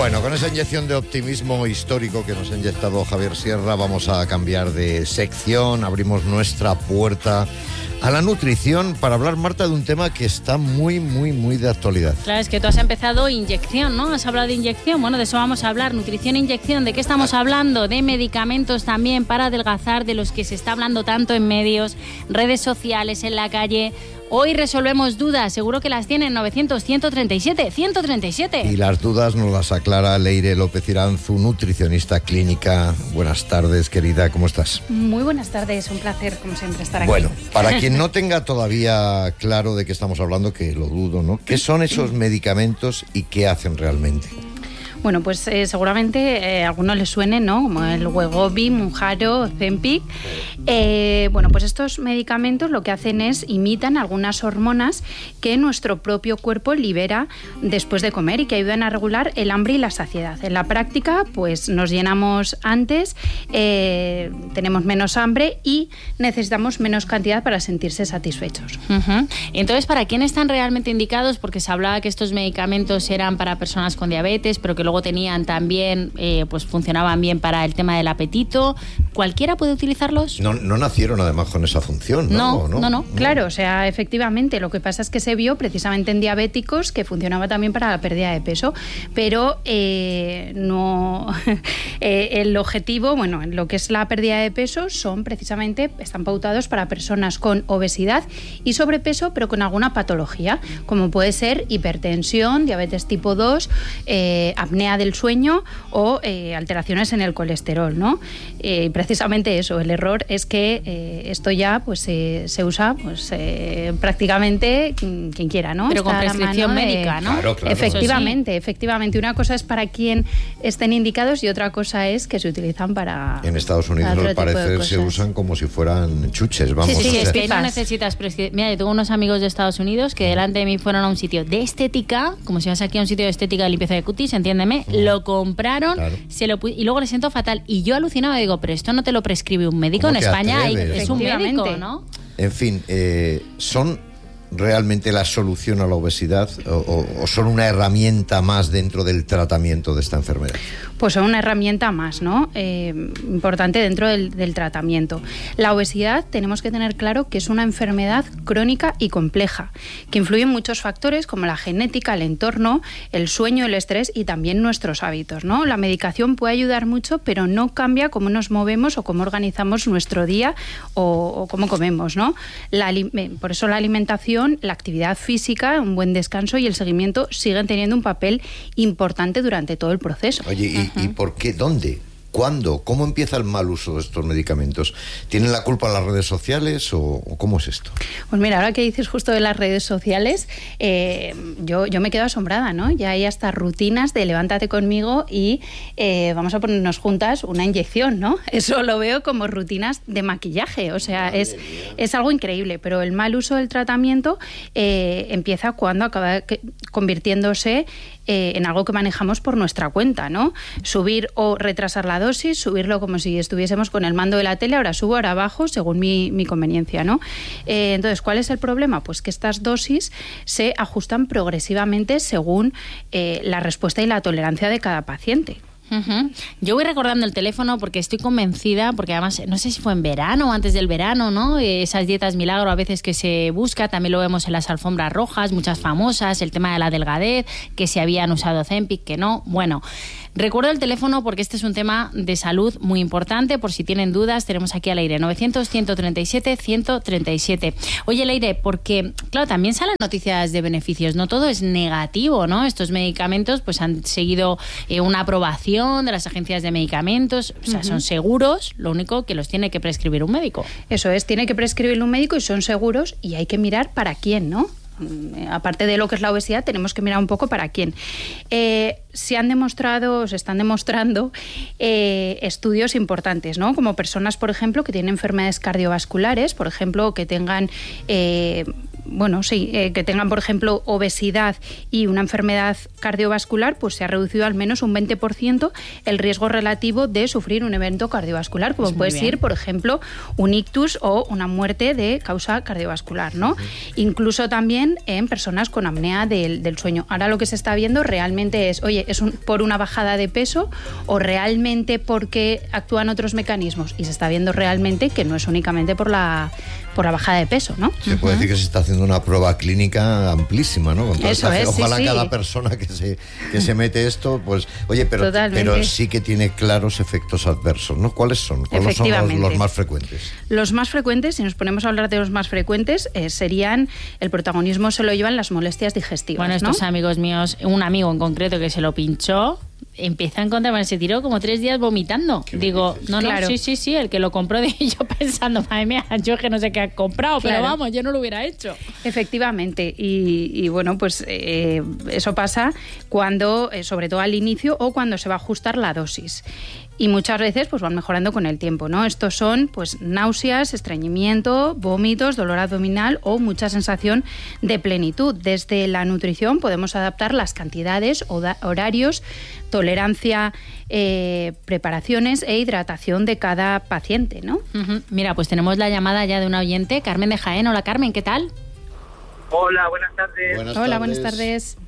Bueno, con esa inyección de optimismo histórico que nos ha inyectado Javier Sierra, vamos a cambiar de sección, abrimos nuestra puerta a la nutrición para hablar, Marta, de un tema que está muy de actualidad. Claro, es que tú has empezado inyección, ¿no? Has hablado de inyección, bueno, de eso vamos a hablar, nutrición e inyección. ¿De qué estamos hablando? De medicamentos también para adelgazar, de los que se está hablando tanto en medios, redes sociales, en la calle. Hoy resolvemos dudas, seguro que las tienen. 900-137-137. Y las dudas nos las aclara Leire López Iranzu, nutricionista clínica. Buenas tardes, querida, ¿cómo estás? Muy buenas tardes, un placer, como siempre, estar aquí. Bueno, para quien no tenga todavía claro de qué estamos hablando, que lo dudo, ¿no? ¿Qué son esos medicamentos y qué hacen realmente? Bueno, pues seguramente a algunos les suene, ¿no? Como el Wegovy, Mounjaro, Ozempic. Bueno, pues estos medicamentos lo que hacen es imitan algunas hormonas que nuestro propio cuerpo libera después de comer y que ayudan a regular el hambre y la saciedad. En la práctica, pues nos llenamos antes, tenemos menos hambre y necesitamos menos cantidad para sentirse satisfechos. Uh-huh. Entonces, ¿para quién están realmente indicados? Porque se hablaba que estos medicamentos eran para personas con diabetes, pero que luego tenían también, pues funcionaban bien para el tema del apetito. ¿Cualquiera puede utilizarlos? No nacieron además con esa función, ¿no? No. Claro, o sea, efectivamente, lo que pasa es que se vio precisamente en diabéticos que funcionaba también para la pérdida de peso, pero no el objetivo, bueno, en lo que es la pérdida de peso están pautados para personas con obesidad y sobrepeso, pero con alguna patología, como puede ser hipertensión, diabetes tipo 2, apnea del sueño o alteraciones en el colesterol, ¿no? Precisamente eso, el error es que esto ya pues se usa pues prácticamente quien quiera, ¿no? Pero con prescripción médica, ¿no? Claro. Efectivamente. Una cosa es para quien estén indicados y otra cosa es que se utilizan para... En Estados Unidos, al parecer, se usan como si fueran chuches, vamos. Sí, es que no necesitas prescripción. Mira, yo tengo unos amigos de Estados Unidos que delante de mí fueron a un sitio de estética, como si vas aquí a un sitio de estética de limpieza de cutis, entiéndeme, lo compraron, claro. Y luego le siento fatal. Y yo alucinaba y digo, pero esto no te lo prescribe un médico. En España es un médico, ¿no? En fin, ¿son realmente la solución a la obesidad o son una herramienta más dentro del tratamiento de esta enfermedad? Pues son una herramienta más, ¿no? Importante dentro del tratamiento. La obesidad tenemos que tener claro que es una enfermedad crónica y compleja, que influye en muchos factores como la genética, el entorno, el sueño, el estrés y también nuestros hábitos, ¿no? La medicación puede ayudar mucho, pero no cambia cómo nos movemos o cómo organizamos nuestro día o cómo comemos, ¿no? Por eso la alimentación, la actividad física, un buen descanso y el seguimiento siguen teniendo un papel importante durante todo el proceso. Oye, ¿y por qué? ¿Dónde? ¿Cuándo? ¿Cómo empieza el mal uso de estos medicamentos? ¿Tienen la culpa las redes sociales o cómo es esto? Pues mira, ahora que dices justo de las redes sociales, yo me quedo asombrada, ¿no? Ya hay hasta rutinas de levántate conmigo y vamos a ponernos juntas una inyección, ¿no? Eso lo veo como rutinas de maquillaje, o sea, es algo increíble, pero el mal uso del tratamiento empieza cuando acaba convirtiéndose en algo que manejamos por nuestra cuenta, ¿no? Subir o retrasar la dosis, subirlo como si estuviésemos con el mando de la tele, ahora subo, ahora bajo, según mi conveniencia, ¿no? Entonces, ¿cuál es el problema? Pues que estas dosis se ajustan progresivamente según la respuesta y la tolerancia de cada paciente. Uh-huh. Yo voy recordando el teléfono porque estoy convencida, porque además no sé si fue en verano o antes del verano, ¿no? Esas dietas milagro a veces que se busca, también lo vemos en las alfombras rojas, muchas famosas, el tema de la delgadez, que si habían usado Ozempic, que no. Bueno, recuerdo el teléfono porque este es un tema de salud muy importante, por si tienen dudas, tenemos aquí al aire 900-137-137. Oye, Leire, porque claro, también salen noticias de beneficios, no todo es negativo, ¿no? Estos medicamentos pues han seguido una aprobación de las agencias de medicamentos, o sea, son seguros, lo único que los tiene que prescribir un médico. Eso es, tiene que prescribir un médico y son seguros y hay que mirar para quién, ¿no? Aparte de lo que es la obesidad, tenemos que mirar un poco para quién. Se están demostrando estudios importantes, ¿no? Como personas, por ejemplo, que tienen enfermedades cardiovasculares, por ejemplo, que tengan que tengan, por ejemplo, obesidad y una enfermedad cardiovascular, pues se ha reducido al menos un 20% el riesgo relativo de sufrir un evento cardiovascular, como puede ser, por ejemplo, un ictus o una muerte de causa cardiovascular, ¿no? Incluso también en personas con apnea del sueño. Ahora lo que se está viendo realmente es, por una bajada de peso o realmente porque actúan otros mecanismos, y se está viendo realmente que no es únicamente por la bajada de peso, ¿no? Se puede decir que se está haciendo una prueba clínica amplísima, ¿no? Con Eso es, ojalá sí. cada persona que se mete esto, pues, pero sí que tiene claros efectos adversos, ¿no? ¿Cuáles son? ¿Cuáles son los más frecuentes? Los más frecuentes, si nos ponemos a hablar de los más frecuentes, serían, el protagonismo se lo llevan las molestias digestivas. Bueno, estos amigos míos, un amigo en concreto que se lo pinchó, empieza a encontrarme, se tiró como 3 días vomitando. Digo, claro. Sí, el que lo compró, de yo pensando, madre mía, yo que no sé qué ha comprado, claro. Pero vamos, yo no lo hubiera hecho. Efectivamente, y bueno, pues eso pasa cuando, sobre todo al inicio, o cuando se va a ajustar la dosis. Y muchas veces pues van mejorando con el tiempo, ¿no? Estos son pues náuseas, estreñimiento, vómitos, dolor abdominal o mucha sensación de plenitud. Desde la nutrición podemos adaptar las cantidades, horarios, tolerancia, preparaciones e hidratación de cada paciente, ¿no? Mira, pues tenemos la llamada ya de una oyente, Carmen de Jaén. Hola, Carmen, ¿qué tal? Hola, buenas tardes. Buenas tardes.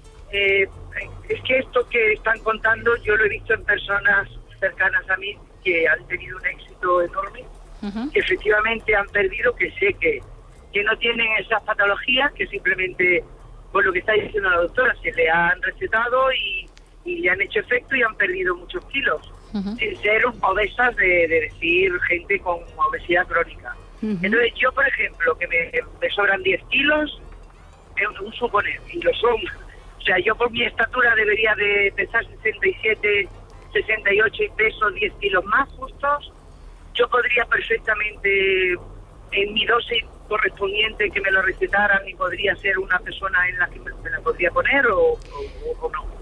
Es que esto que están contando yo lo he visto en personas cercanas a mí que han tenido un éxito enorme, que efectivamente han perdido, que sé que no tienen esas patologías, que simplemente, por lo que está diciendo la doctora, se le han recetado y le han hecho efecto y han perdido muchos kilos, sin ser obesas de decir gente con obesidad crónica. Entonces yo, por ejemplo, que me sobran 10 kilos, es un suponer, y lo son. O sea, yo por mi estatura debería de pesar 67, 68 y peso 10 kilos más justos. Yo podría perfectamente, en mi dosis correspondiente, que me lo recetaran, y podría ser una persona en la que me la podría poner o no.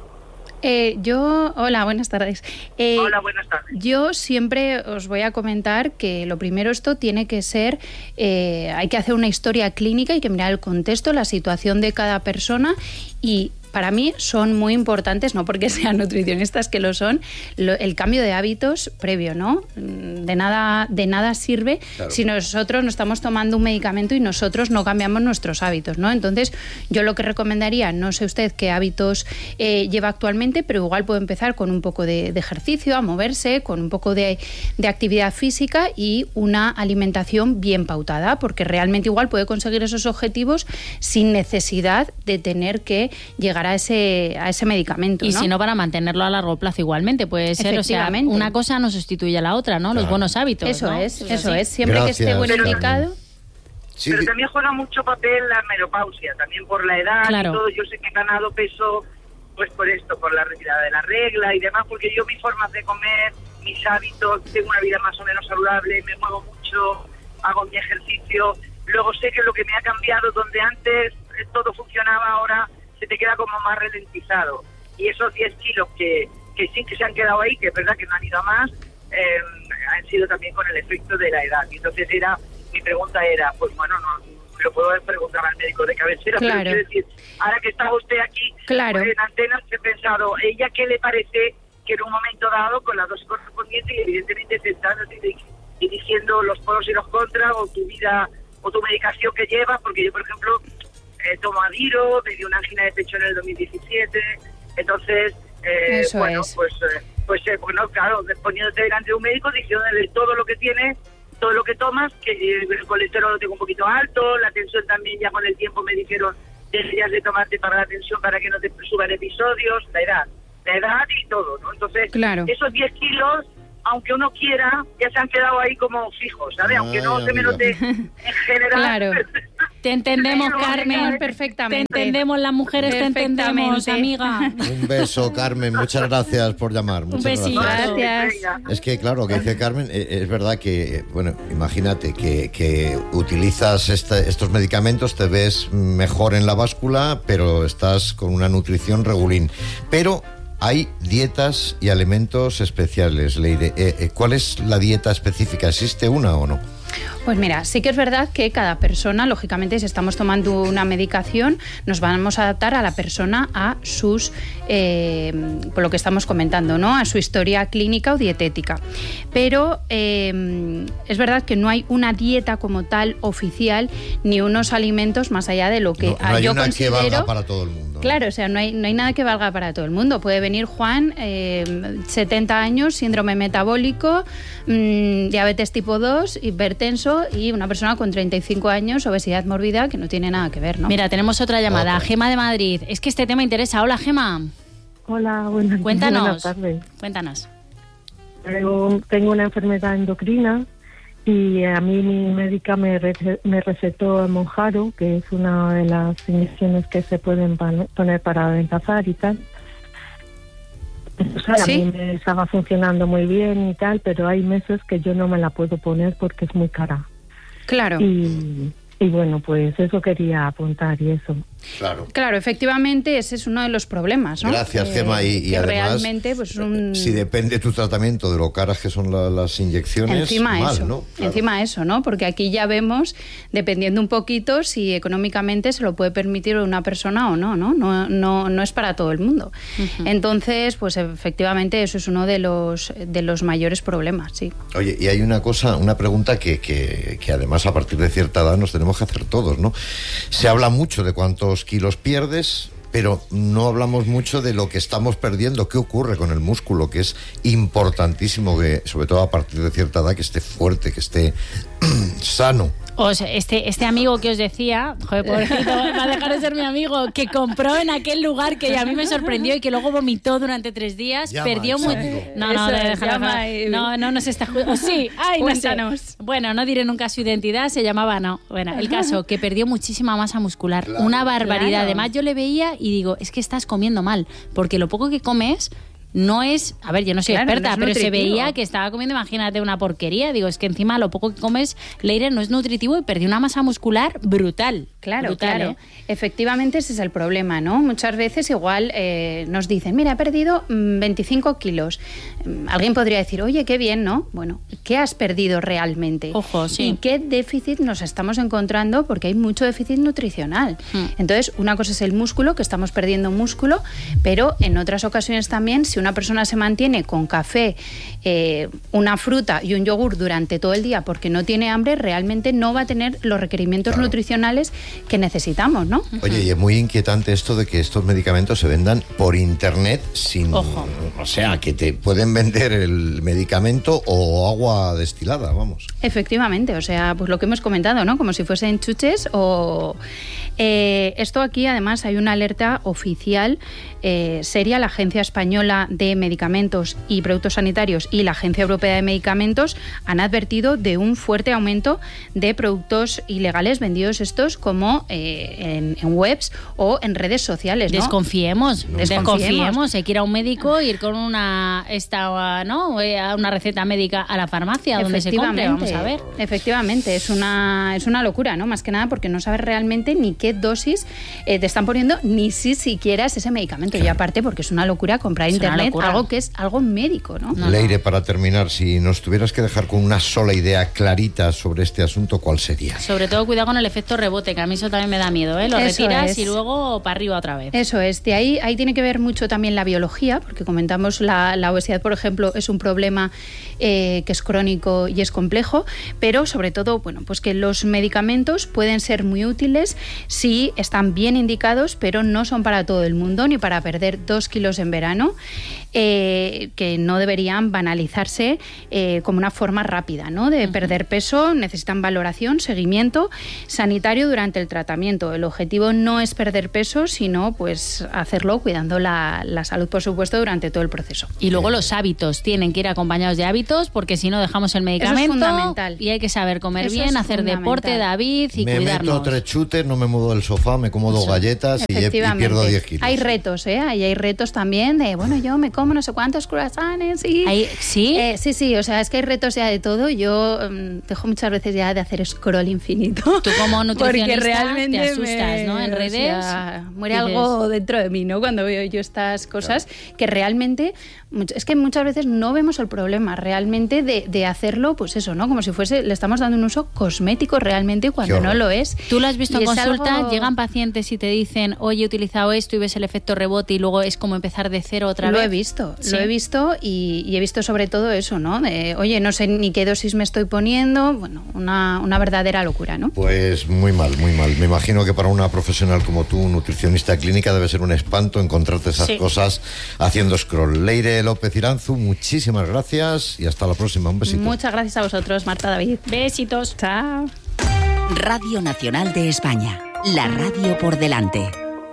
Hola, buenas tardes. Hola, buenas tardes. Yo siempre os voy a comentar que lo primero, esto tiene que ser, hay que hacer una historia clínica, hay que mirar el contexto, la situación de cada persona, y para mí son muy importantes, no porque sean nutricionistas que lo son, el cambio de hábitos previo, ¿no? De nada sirve si nosotros no estamos tomando un medicamento y nosotros no cambiamos nuestros hábitos, ¿no? Entonces, yo lo que recomendaría, no sé usted qué hábitos lleva actualmente, pero igual puede empezar con un poco de ejercicio, a moverse, con un poco de actividad física y una alimentación bien pautada, porque realmente igual puede conseguir esos objetivos sin necesidad de tener que llegar a ese medicamento, ¿no? Y si no, para mantenerlo a largo plazo igualmente puede ser, o sea, una cosa no sustituye a la otra, ¿no? Claro. Los buenos hábitos, eso, ¿no? Eso es, siempre Gracias, que esté bueno indicado. Sí. Pero también juega mucho papel la menopausia, también por la edad y todo. Yo sé que he ganado peso pues por esto, por la retirada de la regla y demás, porque yo mis formas de comer, mis hábitos, tengo una vida más o menos saludable, me muevo mucho, hago mi ejercicio. Luego sé que lo que me ha cambiado, donde antes todo funcionaba, ahora se te queda como más ralentizado. Y esos 10 kilos que sí que se han quedado ahí, que es verdad que no han ido a más, han sido también con el efecto de la edad. Y entonces mi pregunta era, pues bueno, no lo puedo preguntar al médico de cabecera, pero quiero decir, ahora que está usted aquí pues en antena, he pensado, ¿ella qué le parece que en un momento dado, con la dosis correspondiente, y evidentemente sentándote y diciendo los pros y los contras, o tu vida, o tu medicación que llevas? Porque yo, por ejemplo, tomo Adiro, me dio una angina de pecho en el 2017, entonces, bueno, claro, poniéndote delante de un médico, diciéndole todo lo que tienes, todo lo que tomas, que el colesterol lo tengo un poquito alto, la tensión también, ya con el tiempo me dijeron, deberías de tomarte para la tensión para que no te suban episodios, la edad y todo, ¿no? Entonces, esos 10 kilos, aunque uno quiera, ya se han quedado ahí como fijos, ¿sabes? Aunque no se me note en general. Te entendemos, Carmen, perfectamente. Te entendemos, las mujeres te entendemos, amiga. Un beso, Carmen, muchas gracias por llamar. Un besito. Gracias. Es que, claro, que dice Carmen, es verdad que, bueno, imagínate que utilizas estos medicamentos, te ves mejor en la báscula, pero estás con una nutrición regulín. Pero hay dietas y alimentos especiales, Leire. ¿Cuál es la dieta específica? ¿Existe una o no? Pues mira, sí que es verdad que cada persona, lógicamente, si estamos tomando una medicación, nos vamos a adaptar a la persona, a sus, por lo que estamos comentando, ¿no? A su historia clínica o dietética. Pero es verdad que no hay una dieta como tal oficial, ni unos alimentos más allá de lo que no hay yo una considero que valga para todo el mundo, ¿no? Claro, o sea, no hay nada que valga para todo el mundo. Puede venir Juan, 70 años, síndrome metabólico, diabetes tipo 2, hipertenso, y una persona con 35 años, obesidad mórbida, que no tiene nada que ver, ¿no? Mira, tenemos otra llamada. Gema de Madrid. Es que este tema interesa. Hola, Gema. Hola, buenas tardes. Cuéntanos. Tengo una enfermedad endocrina y a mí mi médica me recetó el Monjaro, que es una de las inyecciones que se pueden poner para adelgazar y tal. O sea, ¿Sí? a mí me estaba funcionando muy bien y tal, pero hay meses que yo no me la puedo poner porque es muy cara. Claro. Y bueno, pues eso quería apuntar y eso. Claro, efectivamente ese es uno de los problemas, ¿no? Gracias, Gema. Y que además, realmente, pues, si depende tu tratamiento de lo caras que son las inyecciones, encima mal, eso, ¿no? Claro. Encima eso, ¿no? Porque aquí ya vemos, dependiendo un poquito, si económicamente se lo puede permitir una persona o no, ¿no? No es para todo el mundo. Uh-huh. Entonces, pues efectivamente eso es uno de los mayores problemas, sí. Oye, y hay una pregunta que además a partir de cierta edad nos tenemos que hacer todos, ¿no? Se habla mucho de cuántos kilos pierdes, pero no hablamos mucho de lo que estamos perdiendo, qué ocurre con el músculo, que es importantísimo que, sobre todo a partir de cierta edad, que esté fuerte, que esté sano. O sea, este amigo que os decía, joder, pobrecito, va a dejar de ser mi amigo, que compró en aquel lugar que a mí me sorprendió y que luego vomitó durante 3 días, perdió mucho. No se está. O sí, ay, Cuéntanos. No sé. Bueno, no diré nunca su identidad, se llamaba Bueno, el caso, que perdió muchísima masa muscular, claro, una barbaridad. Claro. Además, yo le veía y digo, es que estás comiendo mal, porque lo poco que comes no es, a ver, yo no soy experta, no pero nutritivo. Se veía que estaba comiendo, imagínate, una porquería. Digo, es que encima lo poco que comes, Leire, no es nutritivo y perdí una masa muscular brutal. Claro, brutal, claro. Efectivamente ese es el problema, ¿no? Muchas veces igual nos dicen, mira, he perdido 25 kilos. Alguien podría decir, oye, qué bien, ¿no? Bueno, ¿qué has perdido realmente? Ojo, sí. ¿Y qué déficit nos estamos encontrando? Porque hay mucho déficit nutricional. Entonces, una cosa es el músculo, que estamos perdiendo músculo, pero en otras ocasiones también, si una persona se mantiene con café, una fruta y un yogur durante todo el día porque no tiene hambre, realmente no va a tener los requerimientos nutricionales que necesitamos, ¿no? Oye, y es muy inquietante esto de que estos medicamentos se vendan por internet sin... Ojo. O sea, que te pueden vender el medicamento o agua destilada, vamos. Efectivamente, o sea, pues lo que hemos comentado, ¿no? Como si fuesen chuches o... esto aquí, además, hay una alerta oficial seria. La Agencia Española de Medicamentos y Productos Sanitarios y la Agencia Europea de Medicamentos han advertido de un fuerte aumento de productos ilegales vendidos estos como en webs o en redes sociales, ¿no? Desconfiemos. Hay que ir a un médico, ir con una receta médica a la farmacia donde se compre, vamos a ver. Efectivamente, es una locura, ¿no? Más que nada porque no sabes realmente ni qué dosis te están poniendo, ni si siquiera es ese medicamento. Y aparte porque es una locura comprar internet algo que es algo médico, ¿no? Leire, para terminar, si nos tuvieras que dejar con una sola idea clarita sobre este asunto, ¿cuál sería? Sobre todo cuidado con el efecto rebote, que a mí eso también me da miedo, ¿eh? Lo retiras y luego para arriba otra vez. Eso es, de ahí tiene que ver mucho también la biología, porque comentamos la obesidad, por ejemplo, es un problema que es crónico y es complejo, pero sobre todo, bueno, pues que los medicamentos pueden ser muy útiles si están bien indicados, pero no son para todo el mundo, ni para perder 2 kilos en verano, que no deberían banalizarse como una forma rápida, ¿no? De perder peso. Necesitan valoración, seguimiento sanitario durante el tratamiento. El objetivo no es perder peso, sino pues hacerlo cuidando la salud, por supuesto, durante todo el proceso. Y luego los hábitos tienen que ir acompañados de hábitos, porque si no dejamos el medicamento. Eso es fundamental. Y hay que saber comer bien, hacer deporte, David, y me cuidarnos. Me meto 3 chutes, no me muevo levantado del sofá, me como 2 galletas y pierdo 10 kilos. Hay retos, y hay retos también de, bueno, yo me como no sé cuántos croissants y... ¿Sí? Sí, o sea, es que hay retos ya de todo. Yo dejo muchas veces ya de hacer scroll infinito. Tú como nutricionista porque realmente te asustas, ¿no? En redes. O sea, muere algo dentro de mí, ¿no? Cuando veo yo estas cosas que realmente... Es que muchas veces no vemos el problema realmente de hacerlo, pues eso, ¿no? Como si fuese, le estamos dando un uso cosmético realmente cuando no lo es. Tú lo has visto en consulta, algo... llegan pacientes y te dicen, oye, he utilizado esto y ves el efecto rebote y luego es como empezar de cero otra vez. Lo he visto y he visto sobre todo eso, ¿no? De, oye, no sé ni qué dosis me estoy poniendo, bueno, una verdadera locura, ¿no? Pues muy mal, muy mal. Me imagino que para una profesional como tú, nutricionista clínica, debe ser un espanto encontrarte esas cosas haciendo scroll. Leire López Iranzu, muchísimas gracias y hasta la próxima. Un besito. Muchas gracias a vosotros, Marta, David. Besitos. Chao. Radio Nacional de España. La radio por delante.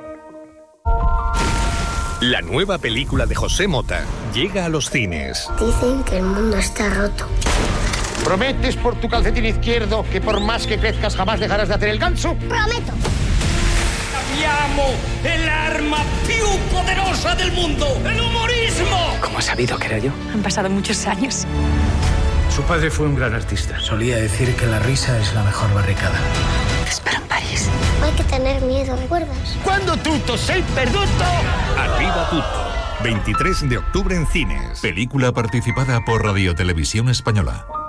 La nueva película de José Mota llega a los cines. Dicen que el mundo está roto. ¿Prometes por tu calcetín izquierdo que por más que crezcas jamás dejarás de hacer el ganso? ¡Prometo! ¡Cambiamo el arma più poderosa del mundo! ¡El humorismo! ¿Cómo has sabido que era yo? Han pasado muchos años. Su padre fue un gran artista. Solía decir que la risa es la mejor barricada. Te espero en París. No hay que tener miedo, ¿recuerdas? ¡Quando tutto sei perduto! Arriba tutto. 23 de octubre en cines. Película participada por Radio Televisión Española.